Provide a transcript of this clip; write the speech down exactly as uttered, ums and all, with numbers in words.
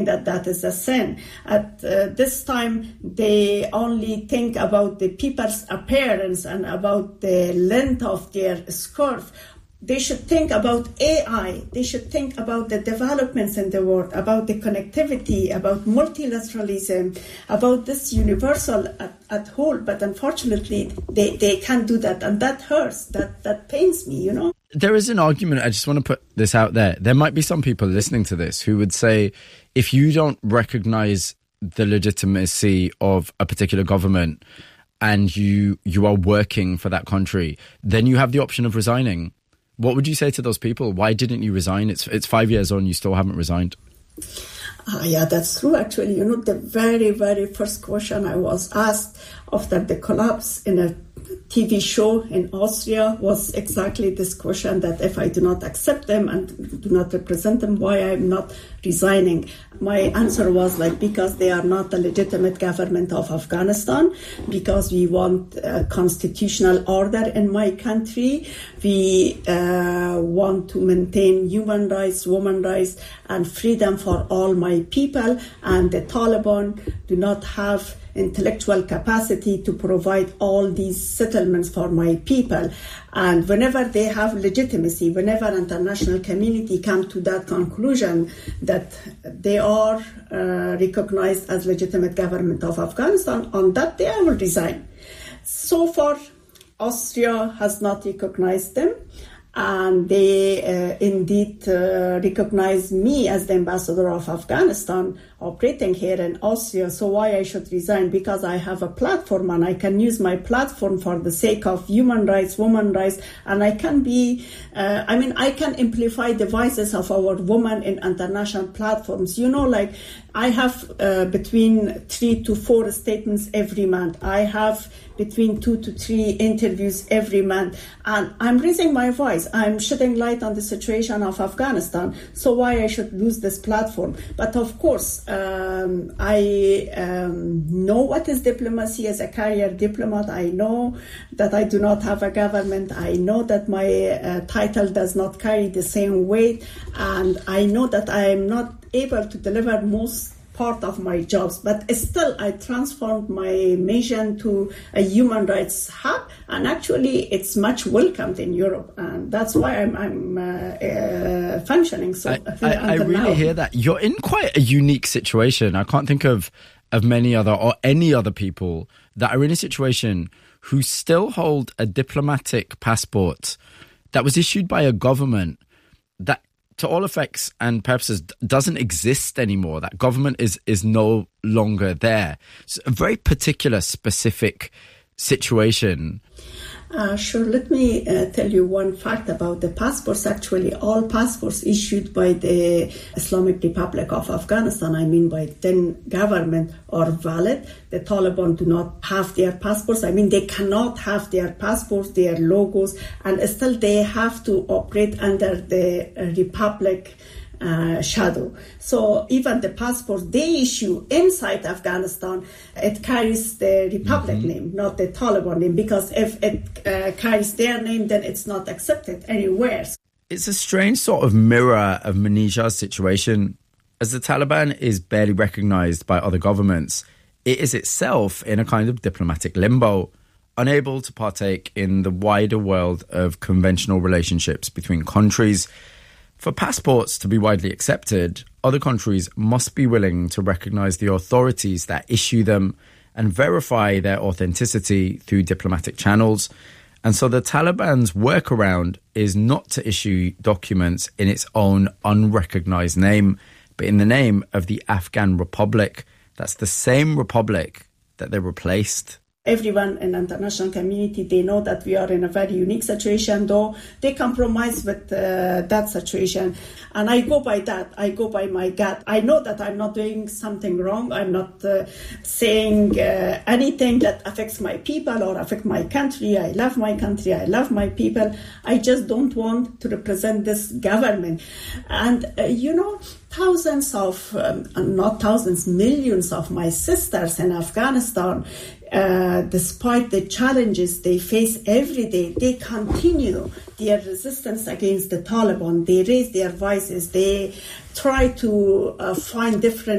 that that is a sin. At uh, this time, they only think about the people's appearance and about the length of their skirt. They should think about A I. They should think about the developments in the world, about the connectivity, about multilateralism, about this universal at, at whole. But unfortunately, they, they can't do that. And that hurts. That, that pains me, you know. There is an argument, I just want to put this out there. There might be some people listening to this who would say, if you don't recognize the legitimacy of a particular government and you you are working for that country, then you have the option of resigning. What would you say to those people? Why didn't you resign? It's it's five years on, you still haven't resigned. Uh, yeah, that's true, actually. You know, the very, very first question I was asked after the collapse in a T V show in Austria was exactly this question, that if I do not accept them and do not represent them, why I'm not resigning. My answer was like, because they are not the legitimate government of Afghanistan, because we want a constitutional order in my country. We uh, want to maintain human rights, women's rights, and freedom for all my people. And the Taliban do not have intellectual capacity to provide all these settlements for my people. And whenever they have legitimacy, whenever international community come to that conclusion that they are uh, recognized as legitimate government of Afghanistan, on that day I will resign. So far, Austria has not recognized them, and they uh, indeed uh, recognize me as the ambassador of Afghanistan operating here in Austria. So why I should resign? Because I have a platform and I can use my platform for the sake of human rights, women's rights, and I can be, uh, I mean, I can amplify the voices of our women in international platforms. You know, like I have uh, between three to four statements every month. I have between two to three interviews every month, and I'm raising my voice. I'm shedding light on the situation of Afghanistan. So why I should lose this platform? But of course, um, I um, know what is diplomacy as a career diplomat. I know that I do not have a government. I know that my uh, title does not carry the same weight, and I know that I am not able to deliver most part of my jobs, but still I transformed my mission to a human rights hub, and actually it's much welcomed in Europe, and that's why I'm, I'm uh, uh, functioning. So I, I, I really now. hear that. You're in quite a unique situation. I can't think of, of many other or any other people that are in a situation who still hold a diplomatic passport that was issued by a government that to all effects and purposes doesn't exist anymore. That government is is no longer there. It's a very particular, specific situation. Uh, sure. Let me uh, tell you one fact about the passports. Actually, all passports issued by the Islamic Republic of Afghanistan, I mean by then government, are valid. The Taliban do not have their passports. I mean, they cannot have their passports, their logos, and still they have to operate under the uh, Republic Uh, shadow. So even the passports they issue inside Afghanistan, it carries the Republic mm-hmm. name, not the Taliban name, because if it uh, carries their name, then it's not accepted anywhere. It's a strange sort of mirror of Manijah's situation. As the Taliban is barely recognized by other governments, it is itself in a kind of diplomatic limbo, unable to partake in the wider world of conventional relationships between countries. For passports to be widely accepted, other countries must be willing to recognise the authorities that issue them and verify their authenticity through diplomatic channels. And so the Taliban's workaround is not to issue documents in its own unrecognised name, but in the name of the Afghan Republic. That's the same republic that they replaced. Everyone in the international community, they know that we are in a very unique situation, though they compromise with uh, that situation. And I go by that. I go by my gut. I know that I'm not doing something wrong. I'm not uh, saying uh, anything that affects my people or affect my country. I love my country. I love my people. I just don't want to represent this government. And, uh, you know, thousands of, um, not thousands, millions of my sisters in Afghanistan, uh, despite the challenges they face every day, they continue their resistance against the Taliban. They raise their voices. They try to uh, find different